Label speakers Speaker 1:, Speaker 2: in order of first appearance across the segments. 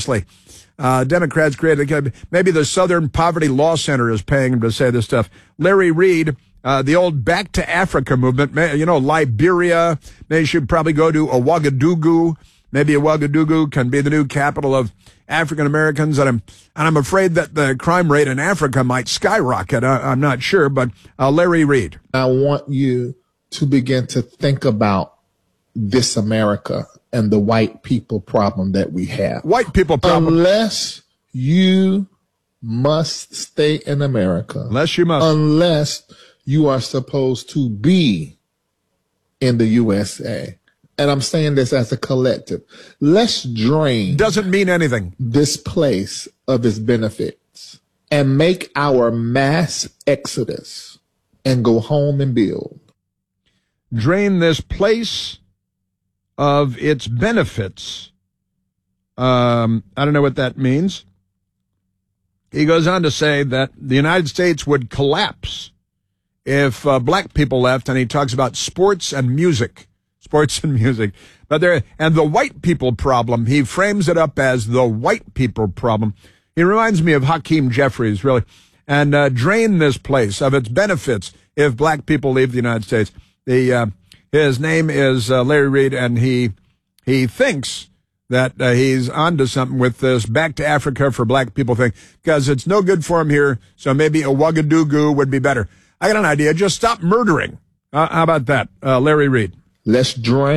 Speaker 1: Grassley. Democrats created, maybe the Southern Poverty Law Center is paying him to say this stuff. Larry Reed, the old Back to Africa movement, Liberia, they should probably go to Ouagadougou. Maybe Ouagadougou can be the new capital of African Americans, and I'm afraid that the crime rate in Africa might skyrocket. I'm not sure, but Larry Reed.
Speaker 2: I want you to begin to think about this America and the white people problem that we have.
Speaker 1: White people problem.
Speaker 2: Unless you must stay in America.
Speaker 1: Unless you must.
Speaker 2: Unless you are supposed to be in the USA. And I'm saying this as a collective. Let's drain.
Speaker 1: Doesn't mean anything.
Speaker 2: This place of its benefits and make our mass exodus and go home and build.
Speaker 1: Drain this place of its benefits. I don't know what that means. He goes on to say that the United States would collapse if black people left, and he talks about sports and music. But the white people problem, he frames it up as the white people problem. He reminds me of Hakeem Jeffries, really. And drain this place of its benefits if black people leave the United States. His name is Larry Reed, and he thinks that he's onto something with this Back to Africa for black people thing, because it's no good for him here, so maybe Ouagadougou would be better. I got an idea. Just stop murdering. How about that, Larry Reed?
Speaker 2: Let's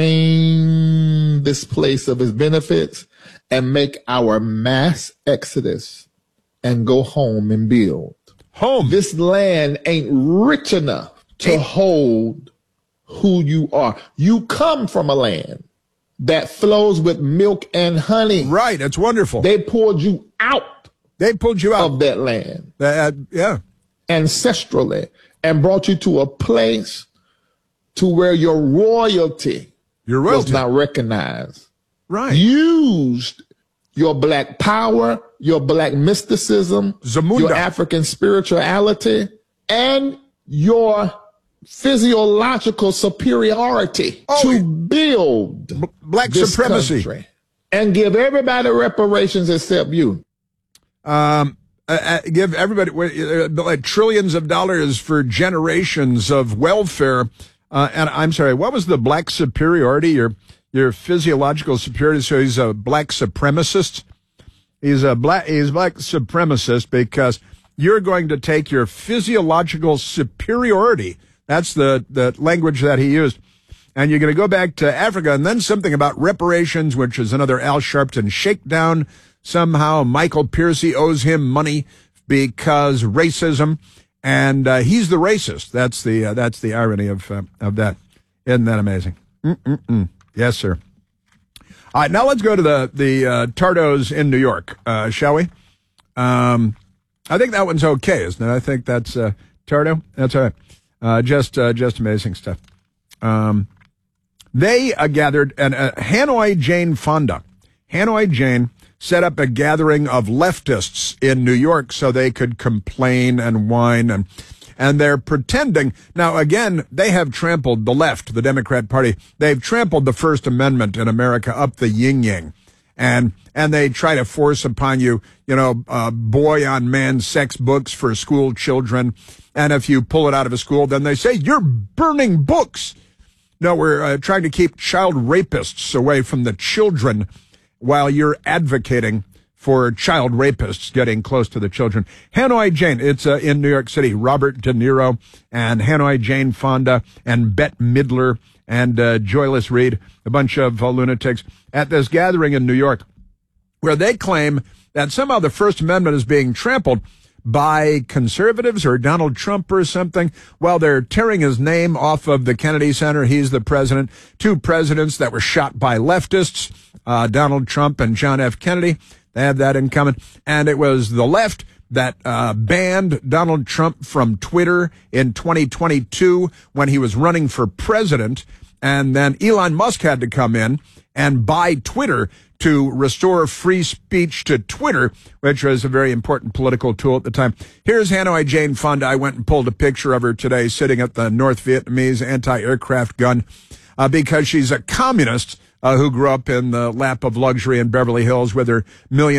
Speaker 2: drain this place of its benefits and make our mass exodus and go home and build.
Speaker 1: Home.
Speaker 2: This land ain't rich enough to hold who you are. You come from a land that flows with milk and honey.
Speaker 1: Right. It's wonderful.
Speaker 2: They pulled you out.
Speaker 1: They pulled you out
Speaker 2: of that land.
Speaker 1: Yeah.
Speaker 2: Ancestrally, and brought you to a place to where your royalty was not recognized.
Speaker 1: Right.
Speaker 2: Used your black power, your black mysticism,
Speaker 1: Zamunda,
Speaker 2: your African spirituality, and your physiological superiority to build
Speaker 1: black
Speaker 2: this
Speaker 1: supremacy
Speaker 2: country and give everybody reparations except you.
Speaker 1: Give everybody like trillions of dollars for generations of welfare. And I'm sorry, what was the black superiority? Your physiological superiority. So he's a black supremacist. He's black supremacist because you're going to take your physiological superiority. That's the language that he used. And you're going to go back to Africa, and then something about reparations, which is another Al Sharpton shakedown. Somehow Michael Piercy owes him money because racism. And he's the racist. That's the irony of that. Isn't that amazing? Yes, sir. All right, now let's go to the Tardos in New York, shall we? I think that one's okay, isn't it? I think that's Tardo. That's all right. Just amazing stuff. They gathered, and Hanoi Jane Fonda. Hanoi Jane set up a gathering of leftists in New York so they could complain and whine, and they're pretending. Now, again, they have trampled the left, the Democrat Party. They've trampled the First Amendment in America up the yin-yang. And they try to force upon you, boy on man sex books for school children. And if you pull it out of a school, then they say, you're burning books. No, we're trying to keep child rapists away from the children while you're advocating for child rapists getting close to the children. Hanoi Jane, it's in New York City. Robert De Niro and Hanoi Jane Fonda and Bette Midler and Joyless Reed, a bunch of lunatics, at this gathering in New York where they claim that somehow the First Amendment is being trampled by conservatives or Donald Trump or something. Well, they're tearing his name off of the Kennedy Center. He's the president. Two presidents that were shot by leftists, Donald Trump and John F. Kennedy. They have that in common. And it was the left that banned Donald Trump from Twitter in 2022 when he was running for president. And then Elon Musk had to come in and buy Twitter to restore free speech to Twitter, which was a very important political tool at the time. Here's Hanoi Jane Fonda. I went and pulled a picture of her today sitting at the North Vietnamese anti-aircraft gun because she's a communist who grew up in the lap of luxury in Beverly Hills with her million